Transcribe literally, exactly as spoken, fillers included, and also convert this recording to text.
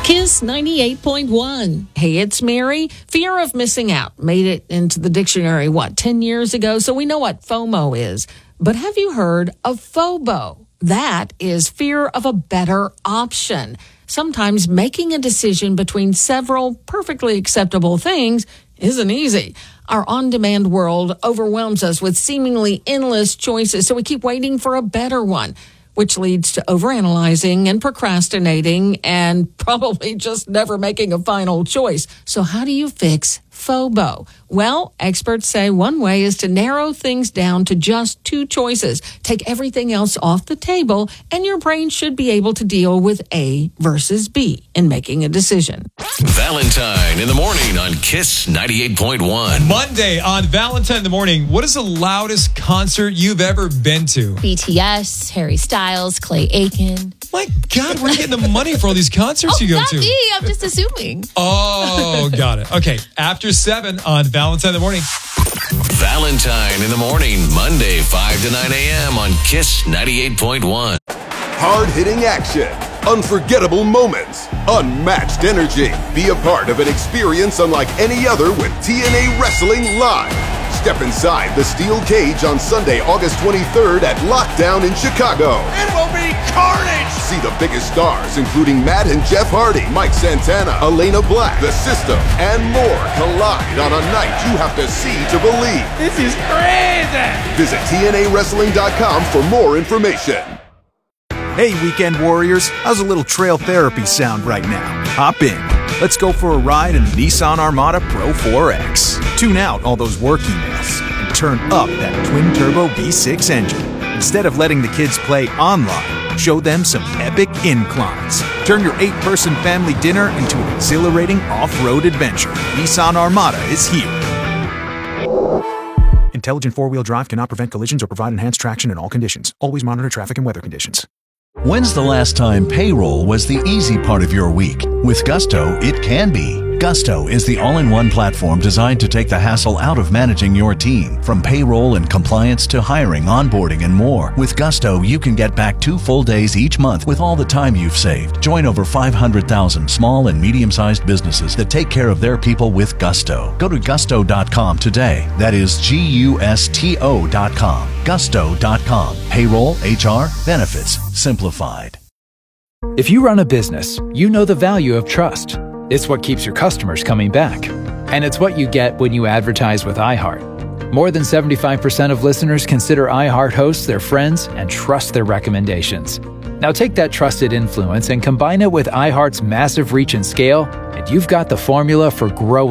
Kiss ninety-eight point one. Hey, it's Mary. Fear of missing out made it into the dictionary, what, ten years ago? So we know what FOMO is. But have you heard of FOBO? That is fear of a better option. Sometimes making a decision between several perfectly acceptable things isn't easy. Our on-demand world overwhelms us with seemingly endless choices, so we keep waiting for a better one, which leads to overanalyzing and procrastinating and probably just never making a final choice. So how do you fix FOBO? Well, experts say one way is to narrow things down to just two choices. Take everything else off the table, and your brain should be able to deal with A versus B in making a decision. Valentine in the morning on Kiss ninety-eight point one. Monday on Valentine in the morning, what is the loudest concert you've ever been to? B T S, Harry Styles, Clay Aiken. My God, where are you getting the money for all these concerts oh, you go not to? me. I'm just assuming. Oh, got it. Okay, after seven on Valentine in the morning. Valentine in the morning, Monday, five to nine a.m. on Kiss ninety-eight point one. Hard-hitting action, unforgettable moments, unmatched energy. Be a part of an experience unlike any other with T N A Wrestling Live. Step inside the steel cage on Sunday, August twenty-third at Lockdown in Chicago. It will be carnage! See the biggest stars, including Matt and Jeff Hardy, Mike Santana, Elena Black, The System, and more collide on a night you have to see to believe. This is crazy! Visit T N A wrestling dot com for more information. Hey, Weekend Warriors, how's a little trail therapy sound right now? Hop in. Let's go for a ride in the Nissan Armada Pro four X. Tune out all those work emails and turn up that twin-turbo V six engine. Instead of letting the kids play online, show them some epic inclines. Turn your eight-person family dinner into an exhilarating off-road adventure. Nissan Armada is here. Intelligent four-wheel drive cannot prevent collisions or provide enhanced traction in all conditions. Always monitor traffic and weather conditions. When's the last time payroll was the easy part of your week? With Gusto, it can be. Gusto is the all-in-one platform designed to take the hassle out of managing your team. From payroll and compliance to hiring, onboarding, and more. With Gusto, you can get back two full days each month with all the time you've saved. Join over five hundred thousand small and medium-sized businesses that take care of their people with Gusto. Go to gusto dot com today. That is G U S T O dot com. gusto dot com. Payroll, H R, benefits, simplified. If you run a business, you know the value of trust. It's what keeps your customers coming back. And it's what you get when you advertise with iHeart. More than seventy-five percent of listeners consider iHeart hosts their friends and trust their recommendations. Now take that trusted influence and combine it with iHeart's massive reach and scale, and you've got the formula for growing